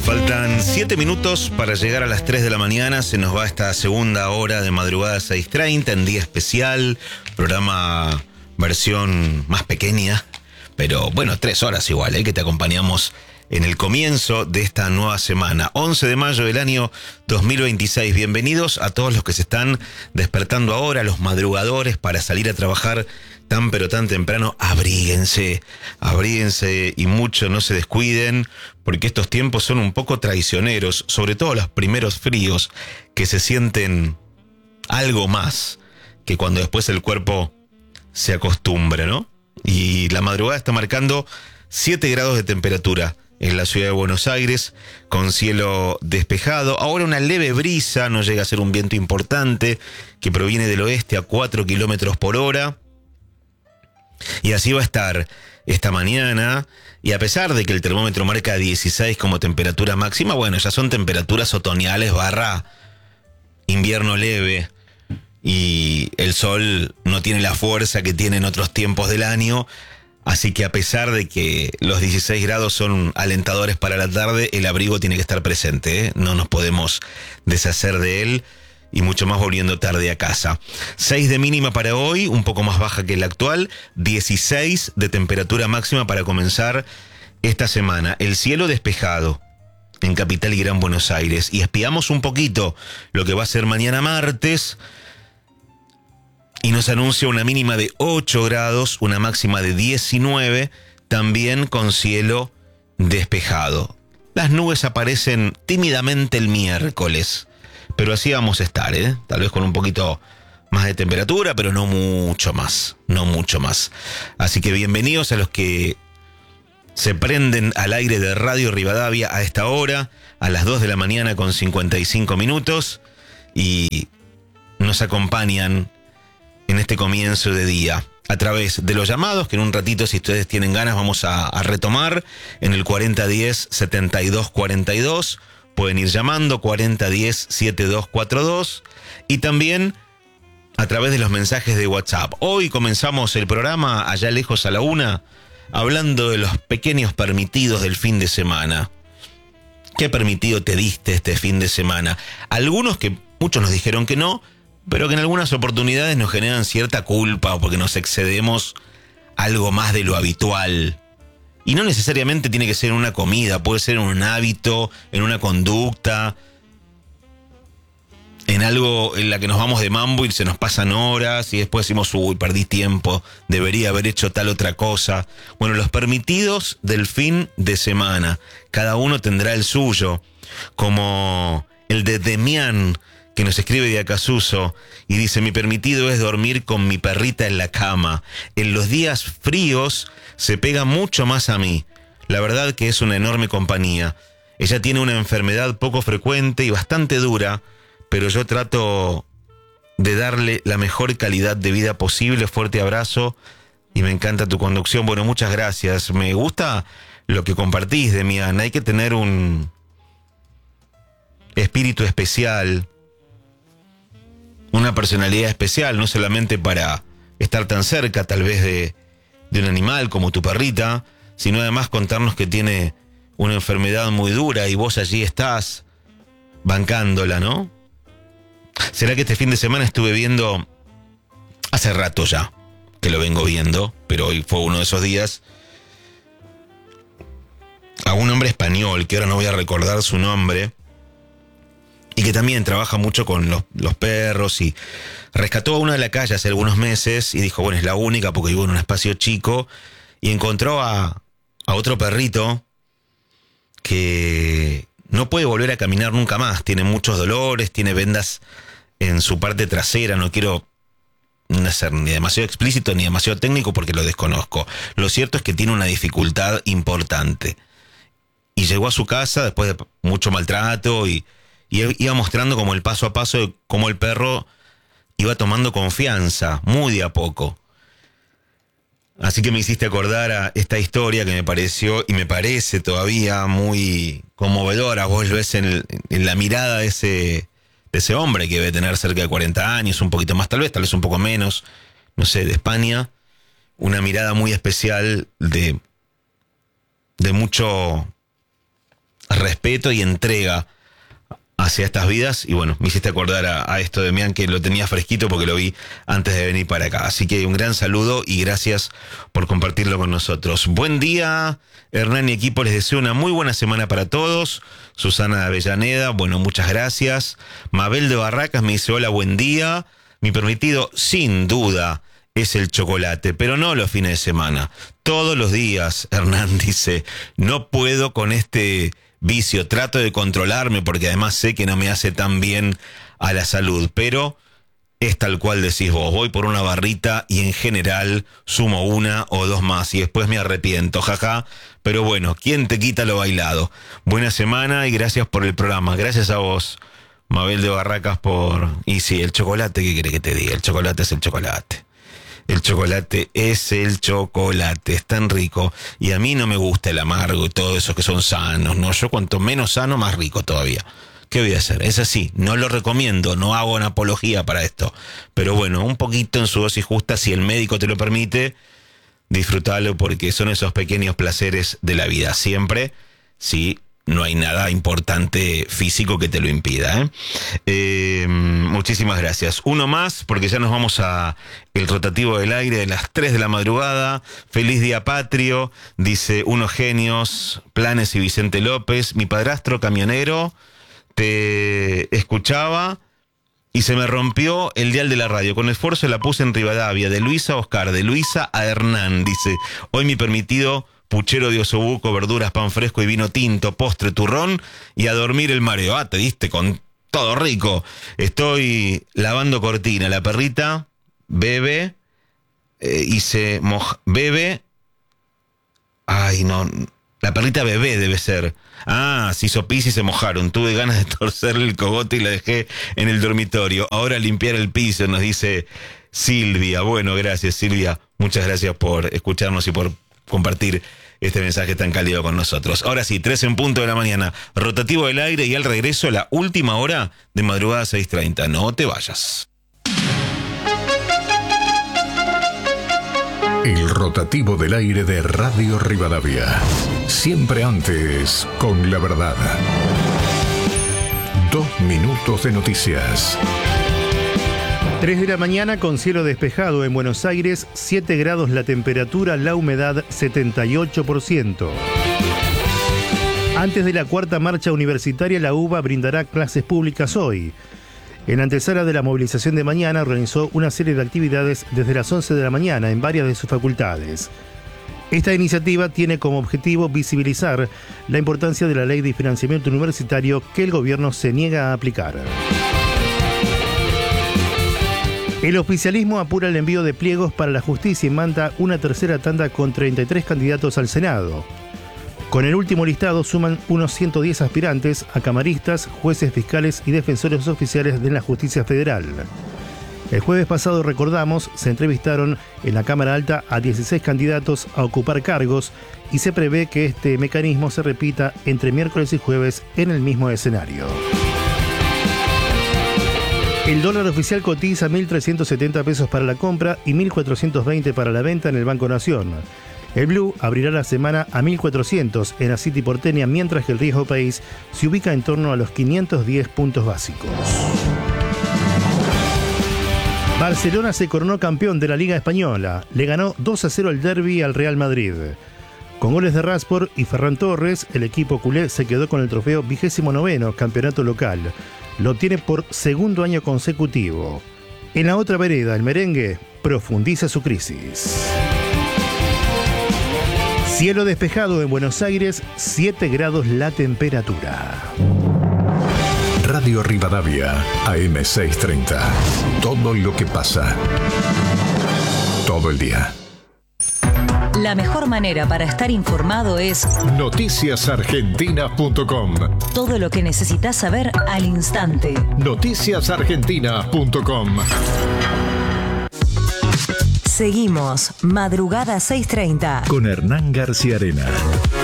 Faltan 7 minutos para llegar a las 3 de la mañana. Se nos va esta segunda hora de madrugada 6:30 en día especial. Programa versión más pequeña, pero bueno, 3 horas igual, que te acompañamos en el comienzo de esta nueva semana. 11 de mayo del año 2026. Bienvenidos a todos los que se están despertando ahora, los madrugadores para salir a trabajar tan pero tan temprano. Abríguense y mucho no se descuiden, porque estos tiempos son un poco traicioneros, sobre todo los primeros fríos, que se sienten algo más que cuando después el cuerpo se acostumbra, ¿no? Y la madrugada está marcando 7 grados de temperatura en la ciudad de Buenos Aires, con cielo despejado. Ahora una leve brisa, no llega a ser un viento importante, que proviene del oeste a 4 kilómetros por hora. Y así va a estar esta mañana. Y a pesar de que el termómetro marca 16 como temperatura máxima, bueno, ya son temperaturas otoñales / invierno leve. Y el sol no tiene la fuerza que tiene en otros tiempos del año. Así que a pesar de que los 16 grados son alentadores para la tarde, el abrigo tiene que estar presente, No nos podemos deshacer de él, y mucho más volviendo tarde a casa. 6 de mínima para hoy, un poco más baja que la actual. 16 de temperatura máxima para comenzar esta semana. El cielo despejado en Capital y Gran Buenos Aires. Y espiamos un poquito lo que va a ser mañana martes. Y nos anuncia una mínima de 8 grados, una máxima de 19, también con cielo despejado. Las nubes aparecen tímidamente el miércoles, pero así vamos a estar, tal vez con un poquito más de temperatura, pero no mucho más. Así que bienvenidos a los que se prenden al aire de Radio Rivadavia a esta hora, a las 2 de la mañana con 55 minutos, y nos acompañan en este comienzo de día, a través de los llamados, que en un ratito, si ustedes tienen ganas, vamos a retomar en el 4010-7242. Pueden ir llamando, 4010-7242. Y también a través de los mensajes de WhatsApp. Hoy comenzamos el programa, allá lejos a la 1, hablando de los pequeños permitidos del fin de semana. ¿Qué permitido te diste este fin de semana? Algunos que muchos nos dijeron que no, pero que en algunas oportunidades nos generan cierta culpa porque nos excedemos algo más de lo habitual. Y no necesariamente tiene que ser en una comida, puede ser en un hábito, en una conducta, en algo en la que nos vamos de mambo y se nos pasan horas y después decimos, uy, perdí tiempo, debería haber hecho tal otra cosa. Bueno, los permitidos del fin de semana, cada uno tendrá el suyo, como el de Demián, que nos escribe de Acasuso y dice: mi permitido es dormir con mi perrita en la cama. En los días fríos se pega mucho más a mí. La verdad que es una enorme compañía. Ella tiene una enfermedad poco frecuente y bastante dura, pero yo trato de darle la mejor calidad de vida posible. Fuerte abrazo y me encanta tu conducción. Bueno, muchas gracias. Me gusta lo que compartís, Demián. Hay que tener un espíritu especial, una personalidad especial, no solamente para estar tan cerca tal vez de un animal como tu perrita, sino además contarnos que tiene una enfermedad muy dura y vos allí estás bancándola, ¿no? ¿Será que este fin de semana estuve viendo, hace rato ya que lo vengo viendo, pero hoy fue uno de esos días, a un hombre español, que ahora no voy a recordar su nombre, y que también trabaja mucho con los perros, y rescató a una de la calle hace algunos meses y dijo, bueno, es la única porque vivo en un espacio chico, y encontró a otro perrito que no puede volver a caminar nunca más, tiene muchos dolores, tiene vendas en su parte trasera. No quiero no ser ni demasiado explícito ni demasiado técnico porque lo desconozco. Lo cierto es que tiene una dificultad importante. Y llegó a su casa después de mucho maltrato y iba mostrando como el paso a paso de cómo el perro iba tomando confianza, muy de a poco. Así que me hiciste acordar a esta historia que me pareció y me parece todavía muy conmovedora. Vos lo ves en la mirada de ese hombre que debe tener cerca de 40 años, un poquito más tal vez un poco menos, no sé, de España. Una mirada muy especial de mucho respeto y entrega hacia estas vidas. Y bueno, me hiciste acordar a esto de Mian, que lo tenía fresquito porque lo vi antes de venir para acá. Así que un gran saludo y gracias por compartirlo con nosotros. Buen día, Hernán y equipo, les deseo una muy buena semana para todos. Susana de Avellaneda, bueno, muchas gracias. Mabel de Barracas me dice, hola, buen día. Mi permitido, sin duda, es el chocolate, pero no los fines de semana. Todos los días, Hernán dice, no puedo con este vicio, trato de controlarme porque además sé que no me hace tan bien a la salud, pero es tal cual decís vos, voy por una barrita y en general sumo una o dos más y después me arrepiento, jaja, pero bueno, ¿quién te quita lo bailado? Buena semana y gracias por el programa, gracias a vos, Mabel de Barracas, y sí, el chocolate, ¿qué querés que te diga? El chocolate es el chocolate. El chocolate es el chocolate, es tan rico. Y a mí no me gusta el amargo y todo eso que son sanos, ¿no? Yo cuanto menos sano, más rico todavía. ¿Qué voy a hacer? Es así, no lo recomiendo, no hago una apología para esto. Pero bueno, un poquito en su dosis justa, si el médico te lo permite, disfrútalo porque son esos pequeños placeres de la vida. Siempre, sí. No hay nada importante físico que te lo impida, muchísimas gracias. Uno más, porque ya nos vamos a el rotativo del aire de las 3 de la madrugada. Feliz día patrio, dice Unos Genios, Planes y Vicente López. Mi padrastro camionero te escuchaba y se me rompió el dial de la radio. Con esfuerzo la puse en Rivadavia, de Luisa a Oscar, de Luisa a Hernán, dice. Hoy mi permitido... puchero de osobuco, verduras, pan fresco y vino tinto, postre, turrón y a dormir el mareo. Ah, te diste con todo rico. Estoy lavando cortina. La perrita bebe y se moja. Bebe. Ay, no. La perrita bebé debe ser. Ah, se hizo pis y se mojaron. Tuve ganas de torcerle el cogote y la dejé en el dormitorio. Ahora limpiar el piso, nos dice Silvia. Bueno, gracias, Silvia. Muchas gracias por escucharnos y por compartir este mensaje tan cálido con nosotros. Ahora sí, 3 en punto de la mañana, rotativo del aire y al regreso la última hora de madrugada 6:30. No te vayas. El rotativo del aire de Radio Rivadavia. Siempre antes, con la verdad. 2 minutos de noticias. 3 de la mañana con cielo despejado en Buenos Aires, 7 grados la temperatura, la humedad 78%. Antes de la cuarta marcha universitaria, la UBA brindará clases públicas hoy. En antesala de la movilización de mañana, organizó una serie de actividades desde las 11 de la mañana en varias de sus facultades. Esta iniciativa tiene como objetivo visibilizar la importancia de la ley de financiamiento universitario que el gobierno se niega a aplicar. El oficialismo apura el envío de pliegos para la justicia y manda una tercera tanda con 33 candidatos al Senado. Con el último listado suman unos 110 aspirantes a camaristas, jueces fiscales y defensores oficiales de la justicia federal. El jueves pasado, recordamos, se entrevistaron en la Cámara Alta a 16 candidatos a ocupar cargos y se prevé que este mecanismo se repita entre miércoles y jueves en el mismo escenario. El dólar oficial cotiza 1.370 pesos para la compra y 1.420 para la venta en el Banco Nación. El Blue abrirá la semana a 1.400 en la City porteña, mientras que el riesgo país se ubica en torno a los 510 puntos básicos. Barcelona se coronó campeón de la Liga Española. Le ganó 2-0 el derbi al Real Madrid. Con goles de Rashford y Ferran Torres, el equipo culé se quedó con el trofeo 29º campeonato local. Lo obtiene por segundo año consecutivo. En la otra vereda, el merengue profundiza su crisis. Cielo despejado en Buenos Aires, 7 grados la temperatura. Radio Rivadavia, AM630. Todo lo que pasa. Todo el día. La mejor manera para estar informado es noticiasargentina.com. Todo lo que necesitas saber al instante. noticiasargentina.com. Seguimos, madrugada 6:30. Con Hernán García Arena.